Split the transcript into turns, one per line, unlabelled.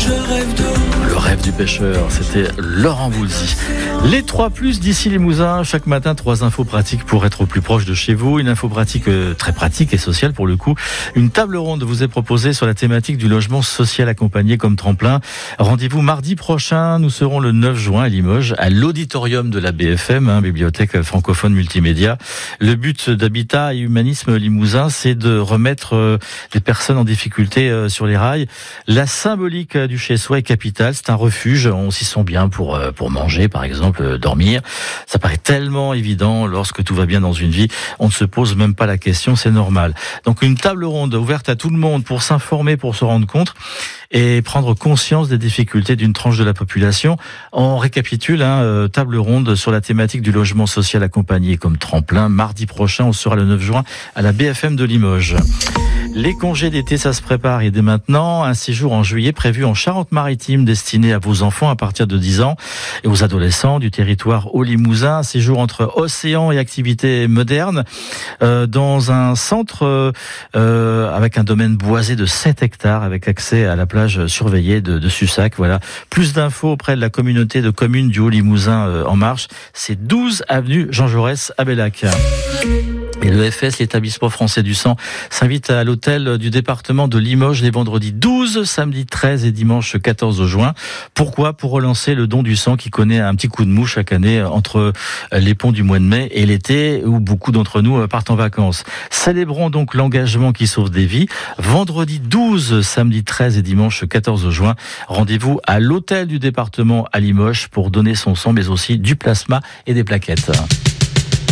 Le rêve du pêcheur, c'était Laurent Voulzy. Les 3+, d'ici Limousin, chaque matin, 3 infos pratiques pour être au plus proche de chez vous. Une info pratique très pratique et sociale pour le coup. Une table ronde vous est proposée sur la thématique du logement social accompagné comme tremplin. Rendez-vous mardi prochain, nous serons le 9 juin à Limoges, à l'auditorium de la BFM, bibliothèque francophone multimédia. Le but d'Habitat et Humanisme Limousin, c'est de remettre les personnes en difficulté sur les rails. La symbolique du chez-soi est capitale, c'est un refuge, on s'y sent bien pour manger par exemple, dormir. Ça paraît tellement évident lorsque tout va bien dans une vie, on ne se pose même pas la question, c'est normal. Donc une table ronde ouverte à tout le monde pour s'informer, pour se rendre compte et prendre conscience des difficultés d'une tranche de la population. On récapitule, table ronde sur la thématique du logement social accompagné comme tremplin. Mardi prochain, on sera le 9 juin à la BFM de Limoges. Les congés d'été, ça se prépare et dès maintenant, un séjour en juillet prévu en Charente-Maritime destiné à vos enfants à partir de 10 ans et aux adolescents du territoire Haut-Limousin. Un séjour entre océan et activités modernes dans un centre avec un domaine boisé de 7 hectares avec accès à la plage surveillée de Sussac. Voilà. Plus d'infos auprès de la communauté de communes du Haut-Limousin en marche. C'est 12 avenue Jean Jaurès à Bellac. Et l'EFS, l'établissement français du sang, s'invite à l'hôtel du département de Limoges les vendredis 12, samedi 13 et dimanche 14 juin. Pourquoi ? Pour relancer le don du sang qui connaît un petit coup de mou chaque année entre les ponts du mois de mai et l'été où beaucoup d'entre nous partent en vacances. Célébrons donc l'engagement qui sauve des vies. Vendredi 12, samedi 13 et dimanche 14 juin. Rendez-vous à l'hôtel du département à Limoges pour donner son sang mais aussi du plasma et des plaquettes.